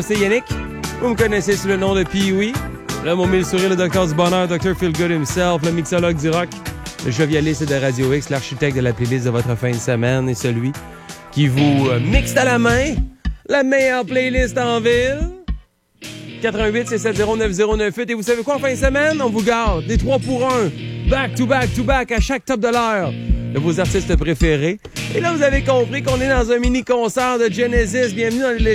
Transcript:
C'est Yannick. Vous me connaissez sous le nom de Pee-Wee. Là, mon mille sourire, le docteur du bonheur, Dr. Feelgood himself, le mixologue du rock, le jovialiste de Radio X, l'architecte de la playlist de votre fin de semaine et celui qui vous mixe à la main la meilleure playlist en ville. 88 670 9098. Et vous savez quoi, en fin de semaine? On vous garde des 3 pour 1. Back to back to back à chaque top de l'heure de vos artistes préférés. Et là, vous avez compris qu'on est dans un mini-concert de Genesis. Bienvenue dans les